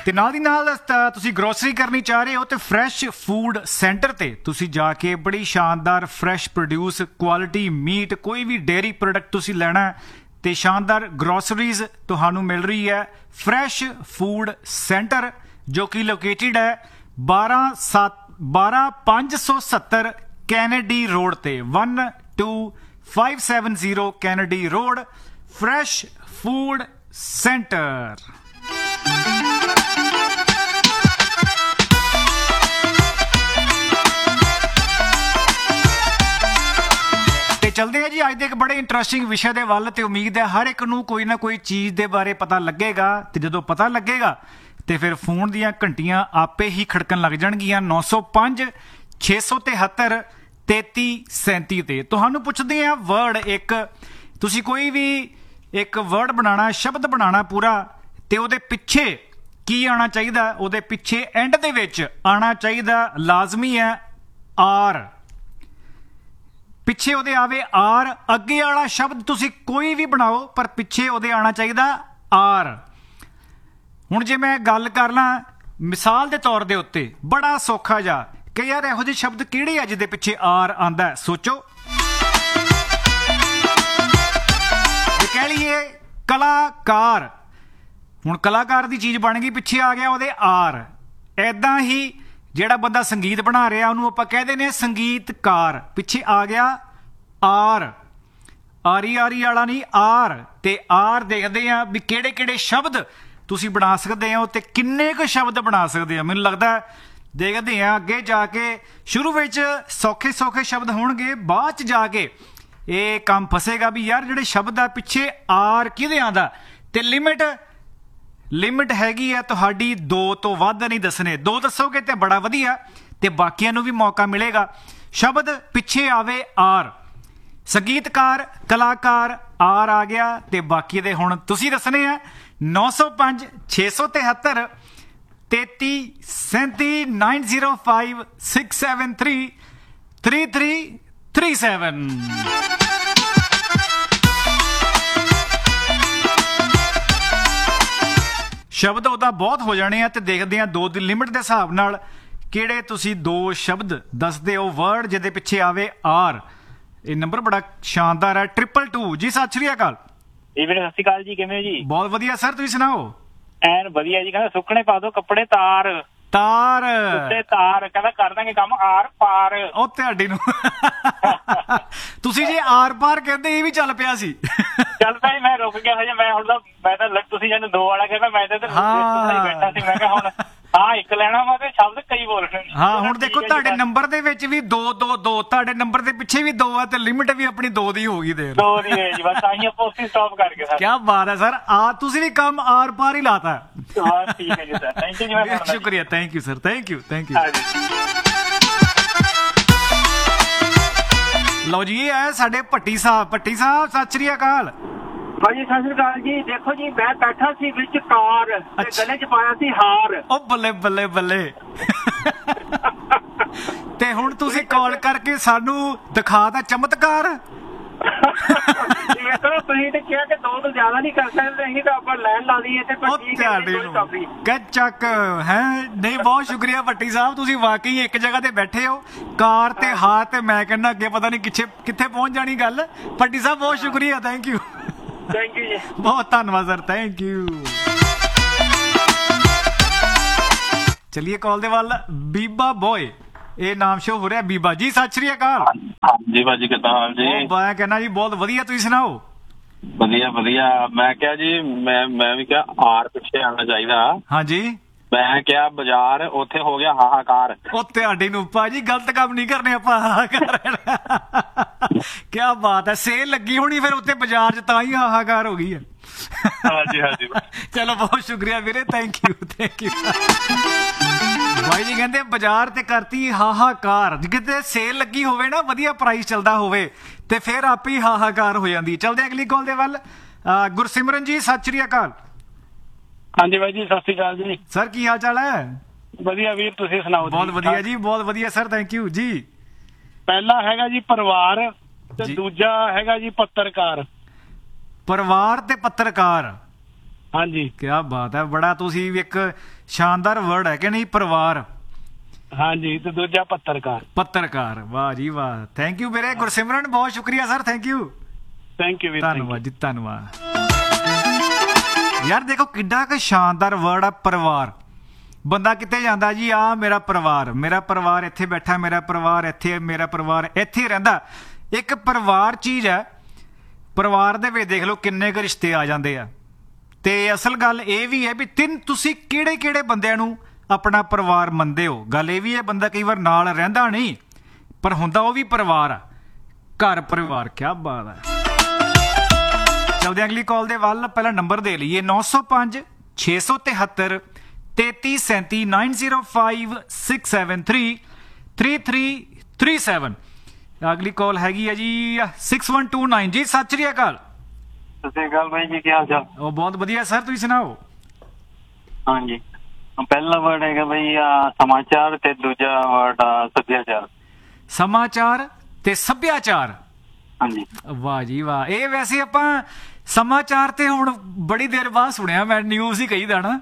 ਤੇ ਨਾਲ ਦੀ ਨਾਲ ਤੁਸੀਂ ਗਰੋਸਰੀ ਕਰਨੀ ਚਾਹ ਰਹੇ ਹੋ ਤੇ ਫਰੈਸ਼ ਫੂਡ ਸੈਂਟਰ ਤੇ ਤੁਸੀਂ ਜਾ ਕੇ ਬੜੀ ਸ਼ਾਨਦਾਰ ਫਰੈਸ਼ ਪ੍ਰੋਡਿਊਸ ਕੁਆਲਿਟੀ ਮੀਟ ਕੋਈ ਵੀ ਡੇਅਰੀ ਪ੍ਰੋਡਕਟ ਤੁਸੀਂ ਲੈਣਾ ਤੇ ਸ਼ਾਨਦਾਰ ਗਰੋਸਰੀਜ਼ ਤੁਹਾਨੂੰ ਮਿਲ ਰਹੀ ਹੈ ਫਰੈਸ਼ ਫੂਡ ਸੈਂਟਰ ਜੋ ਕਿ ਲੋਕੇਟਡ ਹੈ 12570 ਕੈਨੇਡੀ ਰੋਡ ਤੇ 12570 Kennedy road fresh food centre. ਤੇ ਚਲਦੇ ਆ ਜੀ ਅੱਜ ਦੇ ਇੱਕ ਬੜੇ ਇੰਟਰਸਟਿੰਗ ਵਿਸ਼ੇ ਦੇ ਵੱਲ ਤੇ ਉਮੀਦ ਹੈ ਹਰ ਇੱਕ ਨੂੰ ਕੋਈ ਨਾ ਕੋਈ ਚੀਜ਼ ਦੇ ਬਾਰੇ ਪਤਾ ਲੱਗੇਗਾ ਤੇ ਜਦੋਂ ਪਤਾ ਲੱਗੇਗਾ ਤੇ ਫਿਰ ਫੋਨ ਦੀਆਂ ਘੰਟੀਆਂ ਆਪੇ ਹੀ ਖੜਕਣ ਲੱਗ ਜਾਣਗੀਆਂ 905 673 3337 ਤੇ। ਤੁਹਾਨੂੰ ਪੁੱਛਦੇ ਆ ਵਰਡ ਇੱਕ ਤੁਸੀਂ ਕੋਈ ਵੀ ਇੱਕ ਵਰਡ ਬਣਾਉਣਾ ਸ਼ਬਦ ਬਣਾਉਣਾ ਪੂਰਾ ਤੇ ਉਹਦੇ ਪਿੱਛੇ ਕੀ ਆਉਣਾ ਚਾਹੀਦਾ ਉਹਦੇ ਪਿੱਛੇ ਐਂਡ ਦੇ ਵਿੱਚ ਆਉਣਾ ਚਾਹੀਦਾ ਲਾਜ਼ਮੀ ਹੈ ਆਰ ਪਿੱਛੇ ਉਹਦੇ ਆਵੇ ਆਰ ਅੱਗੇ ਵਾਲਾ ਸ਼ਬਦ ਤੁਸੀਂ ਕੋਈ ਵੀ ਬਣਾਓ ਪਰ ਪਿੱਛੇ ਉਹਦੇ ਆਉਣਾ ਚਾਹੀਦਾ ਆਰ। ਹੁਣ ਜੇ ਮੈਂ ਗੱਲ ਕਰ ਲਾਂ ਮਿਸਾਲ ਦੇ ਤੌਰ ਦੇ ਉੱਤੇ ਬੜਾ ਸੌਖਾ ਜਿਹਾ ਕਿ ਯਾਰ ਇਹੋ ਜਿਹੇ ਸ਼ਬਦ ਕਿਹੜੇ ਆ ਜਿਹਦੇ ਪਿੱਛੇ ਆਰ ਆਂਦਾ ਸੋਚੋ। ਕਹਿ ਲਈਏ ਕਲਾਕਾਰ ਹੁਣ ਕਲਾਕਾਰ ਦੀ ਚੀਜ਼ ਬਣ ਗਈ ਪਿੱਛੇ ਆ ਗਿਆ ਉਹਦੇ ਆਰ। ਏਦਾਂ ਹੀ ਜਿਹੜਾ ਬੰਦਾ ਸੰਗੀਤ ਬਣਾ ਰਿਹਾ ਉਹਨੂੰ ਆਪਾਂ ਕਹਿੰਦੇ ਨੇ ਸੰਗੀਤਕਾਰ ਪਿੱਛੇ ਆ ਗਿਆ ਆਰ ਆਰੀ ਆਰੀ ਵਾਲਾ ਨਹੀਂ ਆਰ ਤੇ ਆਰ ਦੇਖਦੇ ਆ ਵੀ ਕਿਹੜੇ ਕਿਹੜੇ ਸ਼ਬਦ ਤੁਸੀਂ ਬਣਾ ਸਕਦੇ ਹੋ ਤੇ ਕਿੰਨੇ ਕੁ ਸ਼ਬਦ ਬਣਾ ਸਕਦੇ ਹੋ। ਮੈਨੂੰ ਲੱਗਦਾ ਦੇਖਦੇ ਆ ਅੱਗੇ ਜਾ ਕੇ ਸ਼ੁਰੂ ਵਿੱਚ ਸੌਖੇ ਸੌਖੇ ਸ਼ਬਦ ਹੋਣਗੇ ਬਾਅਦ ਚ ਜਾ ਕੇ ਇਹ ਕੰਮ ਫਸੇਗਾ ਵੀ ਯਾਰ ਜਿਹੜੇ ਸ਼ਬਦ ਆ ਪਿੱਛੇ ਆਰ ਕਿਹਦੇ ਆਂਦਾ ਤੇ ਲਿਮਿਟ ਹੈਗੀ ਹੈ ਤੁਹਾਡੀ 2 ਤੋਂ ਵੱਧ ਨਹੀਂ ਦੱਸਣੇ 2 ਦੱਸੋਗੇ ਤੇ ਬੜਾ ਵਧੀਆ ਤੇ ਬਾਕੀਆਂ ਨੂੰ ਵੀ ਮੌਕਾ ਮਿਲੇਗਾ। ਸ਼ਬਦ ਪਿੱਛੇ ਆਵੇ ਆਰ ਸੰਗੀਤਕਾਰ ਕਲਾਕਾਰ ਆਰ ਆ ਗਿਆ ਤੇ ਬਾਕੀ ਦੇ ਹੁਣ ਤੁਸੀਂ ਦੱਸਣੇ ਆ 905 673 3337 905 673 3337। ਸ਼ਬਦ ਉਹਦਾ ਬਹੁਤ ਹੋ ਜਾਣੇ ਆ ਤੇ ਦੇਖਦੇ ਆ 2 ਦੀ ਲਿਮਿਟ ਦੇ ਹਿਸਾਬ ਨਾਲ ਕਿਹੜੇ ਤੁਸੀਂ 2 ਸ਼ਬਦ ਦੱਸਦੇ ਹੋ ਵਰਡ ਜਿਹਦੇ ਪਿੱਛੇ ਆਵੇ ਆਰ। ਇਹ ਨੰਬਰ ਬੜਾ ਸ਼ਾਨਦਾਰ ਹੈ 222 ਜੀ। ਸਤਿ ਸ਼੍ਰੀ ਅਕਾਲ ਜੀ ਵੀਰੇ, ਸਤਿ ਸ਼੍ਰੀ ਅਕਾਲ ਜੀ। ਕਿਵੇਂ ਜੀ? ਬਹੁਤ ਵਧੀਆ ਸਰ, ਤੁਸੀਂ ਸੁਣਾਓ? ਐਨ ਵਧੀਆ ਜੀ। ਕਹਿੰਦਾ ਸੁੱਕਣੇ ਪਾ ਦੋ ਕੱਪੜੇ ਤਾਰ ਉੱਤੇ ਤਾਰ ਕਹਿੰਦਾ ਕਰ ਦਾਂਗੇ ਕੰਮ ਆਰ ਪਾਰ। ਉਹ ਤੁਹਾਡੀ ਨੂੰ ਤੁਸੀਂ ਜੇ ਆਰ ਪਾਰ ਕਹਿੰਦੇ ਇਹ ਵੀ ਚੱਲ ਪਿਆ ਸੀ। ਚੱਲ ਪਿਆ ਮੈਂ ਰੁਕ ਗਿਆ ਹਜੇ ਮੈਂ ਤਾਂ ਤੁਸੀਂ ਜਿਹਨੂੰ 2 ਵਾਲਾ ਕਹਿੰਦਾ ਮੈਂ ਤਾਂ ਬੈਠਾ ਸੀ ਮੈਂ ਕਿਹਾ ਹੁਣ ਹਾਂ ਇੱਕ ਲੈਣਾ ਵਾ ਤੇ ਸ਼ਬਦ ਕਈ ਬੋਲਣੇ। ਹਾਂ ਹੁਣ ਦੇਖੋ ਤੁਹਾਡੇ ਨੰਬਰ ਦੇ ਵਿੱਚ ਵੀ 2 2 2 ਤੁਹਾਡੇ ਨੰਬਰ ਦੇ ਪਿੱਛੇ ਵੀ 2 ਆ ਤੇ ਲਿਮਿਟ ਵੀ ਆਪਣੀ 2 ਦੀ ਹੋ ਗਈ। 2 ਦੀ ਹੈ ਜੀ ਬਸ ਆਹੀ ਆਪਾਂ ਉਸੇ ਸਟਾਪ ਕਰਕੇ ਸਰ। ਕੀ ਬਾਤ ਹੈ ਸਰ ਤੁਸੀਂ ਵੀ ਕੰਮ ਆਰ ਪਾਰ ਹੀ ਲਾਤਾ। ਠੀਕ ਹੈ ਜੀ ਸਰ, ਥੈਂਕ ਯੂ ਜੀ। ਮੈਂ ਸ਼ੁਕਰੀਆ, thank you sir, thank you. ਲਓ ਜੀ ਇਹ ਹੈ ਸਾਡੇ ਭੱਟੀ ਸਾਹਿਬ ਸਤਿ ਸ਼੍ਰੀ ਅਕਾਲ। ਹਾਂਜੀ ਸਤਿ ਸ਼੍ਰੀ ਅਕਾਲ ਜੀ। ਦੇਖੋ ਜੀ ਮੈਂ ਬੈਠਾ ਸੀ ਵਿੱਚ ਕਾਰ ਤੇ ਗਲੇ 'ਚ ਪਾਇਆ ਸੀ ਹਾਰ। ਉਹ ਬੱਲੇ ਬੱਲੇ ਬੱਲੇ। ਤੇ ਹੁਣ ਤੁਸੀਂ ਕਾਲ ਕਰਕੇ ਸਾਨੂੰ ਦਿਖਾਤਾ ਚਮਤਕਾਰ। ਤੁਸੀਂ ਤੇ ਕਿਹਾ ਕਿ 2 ਤੋਂ ਜ਼ਿਆਦਾ ਨਹੀਂ ਕਰ ਸਕਦੇ ਅਸੀਂ ਤਾਂ ਆਪਾਂ ਲੈਣ ਲਾ ਲਈਏ ਤੇ ਚੱਕ ਹੈ। ਨਹੀਂ ਬਹੁਤ ਸ਼ੁਕਰੀਆ ਭੱਟੀ ਸਾਹਿਬ, ਤੁਸੀਂ ਵਾਕਈ ਇੱਕ ਜਗ੍ਹਾ ਤੇ ਬੈਠੇ ਹੋ ਕਾਰ ਤੇ ਹਾਰ ਤੇ ਮੈਂ ਕਹਿੰਦਾ ਅੱਗੇ ਪਤਾ ਨਹੀਂ ਕਿੱਥੇ ਪਹੁੰਚ ਜਾਣੀ ਗੱਲ। ਭੱਟੀ ਸਾਹਿਬ ਬਹੁਤ ਸ਼ੁਕਰੀਆ, ਥੈਂਕ ਯੂ ਜੀ, ਬਹੁਤ ਧੰਨਵਾਦ ਸਰ, ਥੈਂਕ ਯੂ। ਚਲਿਏ ਕਾਲ ਦੇ ਵੱਲ। ਬੀਬਾ ਬੋਏ ਇਹ ਨਾਮ ਸ਼ੋ ਹੋ ਰਿਹਾ। ਬੀਬਾ ਜੀ ਸਤਿ ਸ਼੍ਰੀ ਅਕਾਲ। ਹਾਂਜੀ ਭਾਜੀ ਕਿੱਦਾਂ ਹਾਲ ਜੀ? ਮੈਂ ਕਹਿੰਦਾ ਜੀ ਬਹੁਤ ਵਧੀਆ, ਤੁਸੀਂ ਸੁਣਾਓ? ਵਧੀਆ ਵਧੀਆ। ਮੈਂ ਕਿਹਾ ਜੀ ਮੈਂ ਵੀ ਕਿਹਾ ਆਰ ਪਿੱਛੇ ਆਉਣਾ ਚਾਹੀਦਾ। ਹਾਂਜੀ ਮੈਂ ਕਿਹਾ ਬਾਜ਼ਾਰ ਉੱਥੇ ਹੋ ਗਿਆ ਹਾਹਾਕਾਰ। ਉਹ ਤੁਹਾਡੀ ਨੂੰ ਭਾਜੀ ਗਲਤ ਕੰਮ ਨਹੀਂ ਕਰਨੇ ਆਪਾਂ ਹਾਹਾਕਾਰ। ਕਿਆ ਬਾਤ ਹੈ, ਸੇਲ ਲੱਗੀ ਹੋਣੀ ਫਿਰ ਉੱਥੇ ਬਾਜ਼ਾਰ 'ਚ ਤਾਂ ਹੀ ਹਾਹਾਕਾਰ ਹੋ ਗਈ ਹੈ। ਹਾਂਜੀ ਹਾਂਜੀ ਚਲੋ ਬਹੁਤ ਸ਼ੁਕਰੀਆ ਵੀਰੇ, ਥੈਂਕ ਯੂ। ਭਾਈ ਜੀ ਕਹਿੰਦੇ ਬਾਜ਼ਾਰ ਤੇ ਕਰਤੀ ਹਾਹਾਕਾਰ। ਕਿਤੇ ਸੇਲ ਲੱਗੀ ਹੋਵੇ ਨਾ ਵਧੀਆ ਪ੍ਰਾਈਸ ਚੱਲਦਾ ਹੋਵੇ ਤੇ ਫਿਰ ਆਪੇ ਹਾਹਾਕਾਰ ਹੋ ਜਾਂਦੀ। ਚਲਦੇ ਅਗਲੀ ਕਾਲ ਦੇ ਵੱਲ। ਗੁਰਸਿਮਰਨ ਜੀ ਸਤਿ ਸ਼੍ਰੀ ਅਕਾਲ। ਹਾਂਜੀ ਬਾਈ ਜੀ ਸਤਿ ਸ਼੍ਰੀ ਅਕਾਲ ਜੀ। ਸਰ ਕੀ ਹਾਲ ਚਾਲ ਹੈ? ਵਧੀਆ ਵੀਰ, ਤੁਸੀਂ ਸੁਣਾਓ? ਬਹੁਤ ਵਧੀਆ ਜੀ, ਬਹੁਤ ਵਧੀਆ ਸਰ, ਥੈਂਕ ਯੂ ਜੀ। ਪਹਿਲਾ ਹੈਗਾ ਜੀ ਪਰਿਵਾਰ ਤੇ ਦੂਜਾ ਹੈਗਾ ਜੀ ਪੱਤਰਕਾਰ। ਪਰਿਵਾਰ ਤੇ ਪੱਤਰਕਾਰ। ਹਾਂਜੀ ਕੀ ਬਾਤ ਹੈ, ਬੜਾ ਤੁਸੀਂ ਵੀ ਇੱਕ ਸ਼ਾਨਦਾਰ ਵਰਡ ਹੈ ਕਿ ਨਹੀਂ, ਪਰਿਵਾਰ। ਹਾਂਜੀ, ਤੇ ਦੂਜਾ ਪੱਤਰਕਾਰ। ਪੱਤਰਕਾਰ, ਵਾਹ ਜੀ ਵਾਹ। ਥੈਂਕ ਯੂ ਵੀਰੇ। ਗੁਰਸਿਮਰਨ ਬਹੁਤ ਸ਼ੁਕਰੀਆ sir, thank you. Thank you ਵੀਰ, ਧੰਨਵਾਦ ਜੀ, ਧੰਨਵਾਦ। ਯਾਰ ਦੇਖੋ ਕਿੱਡਾ ਕੁ ਸ਼ਾਨਦਾਰ ਵਰਡ ਆ ਪਰਿਵਾਰ। ਬੰਦਾ ਕਿਤੇ ਜਾਂਦਾ ਜੀ, ਆ ਮੇਰਾ ਪਰਿਵਾਰ ਇੱਥੇ ਬੈਠਾ, ਮੇਰਾ ਪਰਿਵਾਰ ਇੱਥੇ, ਮੇਰਾ ਪਰਿਵਾਰ ਇੱਥੇ ਰਹਿੰਦਾ। ਇੱਕ ਪਰਿਵਾਰ ਚੀਜ਼ ਹੈ, ਪਰਿਵਾਰ ਦੇ ਵਿੱਚ ਦੇਖ ਲਓ ਕਿੰਨੇ ਕੁ ਰਿਸ਼ਤੇ ਆ ਜਾਂਦੇ ਆ। ਤੇ ਅਸਲ ਗੱਲ ਇਹ ਵੀ ਹੈ ਵੀ ਤੁਸੀਂ ਕਿਹੜੇ ਕਿਹੜੇ ਬੰਦਿਆਂ ਨੂੰ ਆਪਣਾ ਪਰਿਵਾਰ ਮੰਨਦੇ ਹੋ। ਗੱਲ ਇਹ ਵੀ ਹੈ, ਬੰਦਾ ਕਈ ਵਾਰ ਨਾਲ ਰਹਿੰਦਾ ਨਹੀਂ ਪਰ ਹੁੰਦਾ ਉਹ ਵੀ ਪਰਿਵਾਰ ਆ, ਘਰ ਪਰਿਵਾਰ। ਕਿਆ ਬਾਤ ਹੈ। ਚਲਦੇ ਅਗਲੀ ਕਾਲ ਦੇ ਵੱਲ। ਪਹਿਲਾਂ ਨੰਬਰ ਦੇ ਲਈਏ 905 673 3337 905 673 3337। ਅਗਲੀ ਕਾਲ ਹੈਗੀ ਹੈ ਜੀ 6129 ਜੀ। ਸਤਿ ਸ਼੍ਰੀ ਅਕਾਲ। ਸਤਿ ਸ਼੍ਰੀ ਅਕਾਲ ਬਾਈ ਜੀ, ਕੀ ਹਾਲ ਚਾਲ? ਉਹ ਬਹੁਤ ਵਧੀਆ ਸਰ, ਤੁਸੀਂ ਸੁਣਾਓ। ਹਾਂਜੀ, ਪਹਿਲਾ ਵਰਡ ਹੈਗਾ ਬਈ ਸਮਾਚਾਰ ਤੇ ਦੂਜਾ ਵਰਡ ਸੱਭਿਆਚਾਰ। ਸਮਾਚਾਰ ਤੇ ਸੱਭਿਆਚਾਰ। ਹਾਂਜੀ, ਵਾਹ ਜੀ ਵਾਹ। ਇਹ ਵੈਸੇ ਆਪਾਂ ਸਮਾਚਾਰ ਤੇ ਹੁਣ ਬੜੀ ਦੇਰ ਬਾਅਦ ਸੁਣਿਆ, ਮੈਂ ਨਿਊਜ਼ ਹੀ ਕਹੀਦਾ ਨਾ।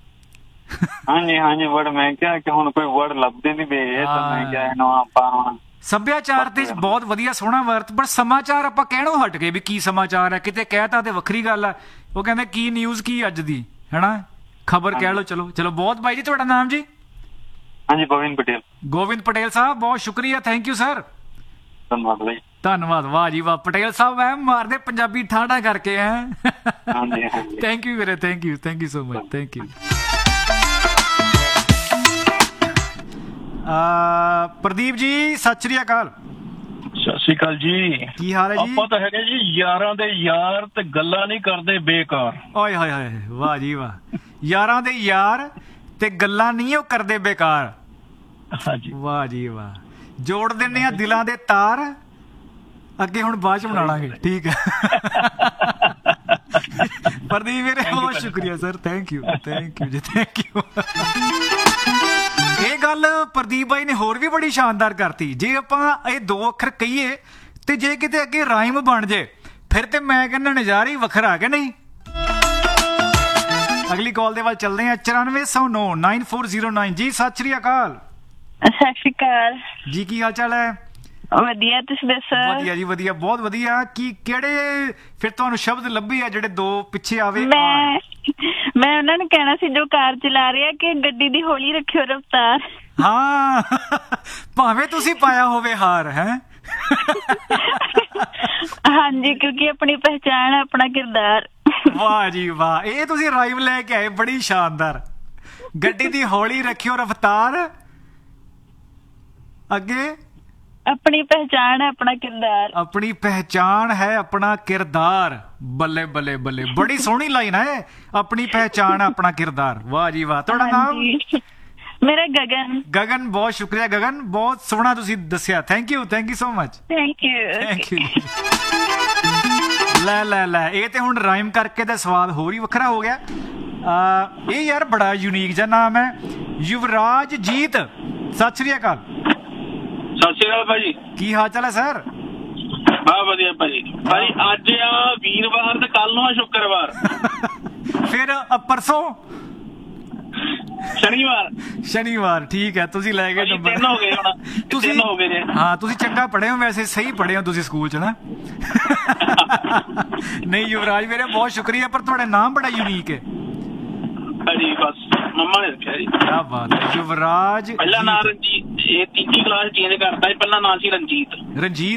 ਹਾਂਜੀ ਵਰਡ ਮੈਂ ਕਿਹਾ ਕਿ ਹੁਣ ਕੋਈ ਵਰਡ ਲੱਭਦੇ ਨਹੀਂ ਪਏ, ਤਾਂ ਮੈਂ ਕਿਹਾ ਇਹਨੂੰ ਆਪਾਂ ਹੁਣ ਸੱਭਿਆਚਾਰ ਤੇ ਬਹੁਤ ਵਧੀਆ ਸੋਹਣਾ ਵਰਤ, ਪਰ ਸਮਾਚਾਰ ਆਪਾਂ ਕਹਿਣੋਂ ਹਟ ਗਏ ਵੀ ਕੀ ਸਮਾਚਾਰ ਹੈ। ਕਿਤੇ ਕਹਿਤਾ ਤੇ ਵੱਖਰੀ ਗੱਲ ਆ, ਉਹ ਕਹਿੰਦੇ ਕੀ ਨਿਊਜ਼ ਕੀ ਅੱਜ ਦੀ, ਹੈਨਾ, ਖਬਰ ਕਹਿ ਲਓ। ਚਲੋ ਬਹੁਤ ਬਾਈ ਜੀ, ਤੁਹਾਡਾ ਨਾਮ ਜੀ? ਹਾਂਜੀ, ਗੋਬਿੰਦ ਪਟੇਲ। ਗੋਬਿੰਦ ਪਟੇਲ ਸਾਹਿਬ, ਬਹੁਤ ਸ਼ੁਕਰੀਆ, ਥੈਂਕ ਯੂ ਸਰ। ਧੰਨਵਾਦ ਬਾਈ। ਧੰਨਵਾਦ। ਵਾਹ ਜੀ ਵਾਹ। ਪਟੇਲ ਸਾਹਿਬ ਐ ਮਾਰਦੇ ਪੰਜਾਬੀ ਠਾਠਾ ਕਰਕੇ ਹੈ। ਹਾਂਜੀ ਥੈਂਕ ਯੂ ਵੀਰੇ, thank you so much, thank you. Pradeep ji ਸਤਿ ਸ਼੍ਰੀ ਅਕਾਲ। ਸਤਿ ਸ਼੍ਰੀ ਅਕਾਲ ਜੀ। ਕੀ ਹਾਲ ਹੈ ਜੀ? ਆਪਾਂ ਤਾਂ ਹੈਗੇ ਜੀ ਯਾਰਾਂ ਦੇ ਯਾਰ ਤੇ ਗੱਲਾਂ ਨਹੀਂ ਕਰਦੇ ਬੇਕਾਰ। ਓਏ ਹੋਏ ਹੋਏ, ਵਾਹ ਜੀ ਵਾਹ। ਯਾਰਾਂ ਦੇ ਯਾਰ ਤੇ ਗੱਲਾਂ ਨਹੀਂ ਉਹ ਕਰਦੇ ਬੇਕਾਰ। ਹਾਂਜੀ, ਵਾਹ ਜੀ ਵਾਹ। ਜੋੜ ਦਿੰਨੇ ਆ ਦਿਲਾਂ ਦੇ ਤਾਰ, ਅੱਗੇ ਹੁਣ ਬਾਅਦ ਚ ਬਣਾ ਲਾਂਗੇ, ਠੀਕ ਹੈ। ਪ੍ਰਦੀਪ ਵੀਰੇ ਬਹੁਤ ਸ਼ੁਕਰੀਆ ਸਰ, ਥੈਂਕ ਯੂ ਜੀ, ਥੈਂਕ ਯੂ। ਇਹ ਗੱਲ ਪ੍ਰਦੀਪ ਬਾਈ ਨੇ ਹੋਰ ਵੀ ਬੜੀ ਸ਼ਾਨਦਾਰ ਕਰਤੀ। ਜੇ ਆਪਾਂ ਇਹ ਦੋ ਅੱਖਰ ਕਹੀਏ ਤੇ ਜੇ ਕਿਤੇ ਅੱਗੇ ਰਾਈਮ ਬਣ ਜੇ ਫਿਰ ਤੇ ਮੈਂ ਕਹਿੰਦਾ ਨਜ਼ਾਰਾ ਹੀ ਵੱਖਰਾ, ਕਿ ਨਹੀਂ? ਅਗਲੀ ਕਾਲ ਦੇ ਵੱਲ ਚੱਲਦੇ ਆ 9409 9409 ਜੀ। ਸਤਿ ਸ਼੍ਰੀ ਅਕਾਲ। ਸਤਿ ਸ਼੍ਰੀ ਅਕਾਲ ਜੀ, ਕੀ ਹਾਲ ਚਾਲ ਹੈ? ਵਧੀਆ, ਤੁਸੀਂ ਦੱਸੋ? ਵਧੀਆ ਜੀ ਵਧੀਆ, ਬਹੁਤ ਵਧੀਆ। ਕੀ ਕਿਹੜੇ ਫਿਰ ਤੁਹਾਨੂੰ ਸ਼ਬਦ ਲੱਭੇ ਆ ਜਿਹੜੇ ਦੋ ਪਿੱਛੇ ਆਵੇ? ਮੈਂ ਉਹਨਾਂ ਨੂੰ ਕਹਿਣਾ ਸੀ ਜੋ ਕਾਰ ਚਲਾ ਰਿਹਾ ਕਿ ਗੱਡੀ ਦੀ ਹੌਲੀ ਰੱਖਿਓ ਰਫ਼ਤਾਰ। ਹਾਂ, ਭਾਵੇਂ ਤੁਸੀਂ ਪਾਇਆ ਹੋਵੇ ਹਾਰ, ਹੈ। ਹਾਂਜੀ, ਕਿਉਂਕਿ ਆਪਣੀ ਪਹਿਚਾਣ, ਆਪਣਾ ਕਿਰਦਾਰ। ਵਾਹ ਜੀ ਵਾਹ, ਇਹ ਤੁਸੀਂ ਰਾਈਮ ਲੈ ਕੇ ਆਏ, ਬੜੀ ਸ਼ਾਨਦਾਰ। ਗੱਡੀ ਦੀ ਹੌਲੀ ਰੱਖਿਓ ਰਫ਼ਤਾਰ, ਅੱਗੇ ਆਪਣੀ ਪਹਿਚਾਣ ਹੈ ਆਪਣਾ ਕਿਰਦਾਰ। ਆਪਣੀ ਪਹਿਚਾਣ ਹੈ ਆਪਣਾ ਕਿਰਦਾਰ। ਬੱਲੇ ਬੱਲੇ ਬੱਲੇ, ਬੜੀ ਸੋਹਣੀ ਲਾਈਨ ਹੈ। ਆਪਣੀ ਪਹਿਚਾਣ ਆਪਣਾ ਕਿਰਦਾਰ। ਵਾਹ ਜੀ ਵਾਹ। ਤੁਹਾਡਾ ਨਾਮ? ਮੇਰਾ ਗਗਨ। ਗਗਨ, ਬਹੁਤ ਸ਼ੁਕਰੀਆ ਗਗਨ, ਬਹੁਤ ਸੋਹਣਾ ਤੁਸੀਂ ਦੱਸਿਆ। Thank you so much. Thank you. ਲੈ ਇਹ ਤੇ ਹੁਣ ਰਾਈਮ ਕਰਕੇ ਦਾ ਸਵਾਦ ਹੋਰ ਹੀ ਵੱਖਰਾ ਹੋ ਗਿਆ। ਇਹ ਯਾਰ ਬੜਾ ਯੂਨੀਕ ਜਿਹਾ ਨਾਮ ਹੈ, ਯੁਵਰਾਜ ਜੀਤ। ਸਤਿ ਸ਼੍ਰੀ ਅਕਾਲ। ਸਤਿ ਸ਼੍ਰੀ ਅਕਾਲ ਭਾਜੀ, ਕੀ ਹਾਲ ਚਾਲ ਹੈ ਸਰ? ਹਾਂ ਵਧੀਆ ਭਾਜੀ। ਅੱਜ ਆ ਵੀਰਵਾਰ ਤੇ ਕੱਲ ਨੂੰ ਆ ਸ਼ੁੱਕਰਵਾਰ। ਫਿਰ ਪਰਸੋਂ ਸ਼ਨੀਵਾਰ। ਠੀਕ ਹੈ, ਤੁਸੀਂ ਲੈ ਗਏ ਨੰਬਰ। ਤਿੰਨ ਹੋ ਗਏ ਹੁਣ, ਤੁਸੀਂ ਹੋ ਗਏ ਨੇ। ਹਾਂ, ਤੁਸੀਂ ਚੰਗਾ ਪੜ੍ਹੇ ਹੋ, ਵੈਸੇ ਸਹੀ ਪੜ੍ਹੇ ਹੋ ਤੁਸੀਂ ਸਕੂਲ ਚ ਨਾ। ਨਹੀਂ ਯੁਵਰਾਜ ਵੀਰੇ, ਬਹੁਤ ਸ਼ੁਕਰੀਆ, ਪਰ ਤੁਹਾਡਾ ਨਾਮ ਬੜਾ ਯੂਨੀਕ ਹੈ। ਹਾਂਜੀ, ਬਸ ਮੰਮਾ ਨੇ ਰੱਖਿਆ ਜੀ। ਕੀ ਬਾਤ ਹੈ। ਯੁਵਰਾਜ ਪਹਿਲਾ ਨਾਮ ਰਣਜੀਤ, ਇਹ ਤੀਜੀ ਕਲਾਸ ਚੇਂਜ ਕਰਤਾ, ਪਹਿਲਾਂ ਨਾਮ ਸੀ ਰਣਜੀਤ।